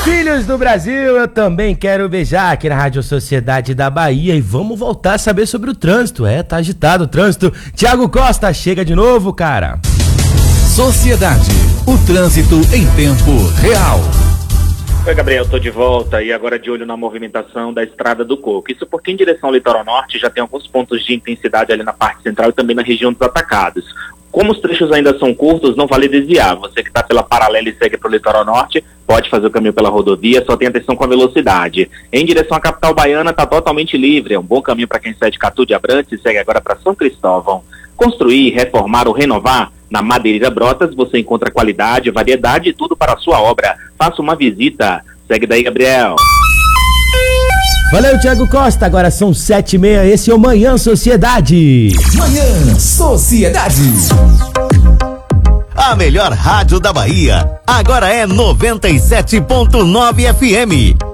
Filhos do Brasil, eu também quero beijar aqui na Rádio Sociedade da Bahia e vamos voltar a saber sobre o trânsito. Tá agitado o trânsito. Tiago Costa, chega de novo, cara. Sociedade, o trânsito em tempo real. Oi, Gabriel, tô de volta e agora de olho na movimentação da Estrada do Coco. Isso porque em direção ao litoral norte já tem alguns pontos de intensidade ali na parte central e também na região dos atacados. Como os trechos ainda são curtos, não vale desviar. Você que está pela paralela e segue para o litoral norte, pode fazer o caminho pela rodovia, só tenha atenção com a velocidade. Em direção à capital baiana, está totalmente livre. É um bom caminho para quem sai de Catu de Abrantes e segue agora para São Cristóvão. Construir, reformar ou renovar? Na Madeireira Brotas você encontra qualidade, variedade e tudo para a sua obra. Faça uma visita. Segue daí, Gabriel. Valeu, Tiago Costa. Agora são 7h30. Esse é o Manhã Sociedade. Manhã Sociedade. A melhor rádio da Bahia agora é 97.9 FM.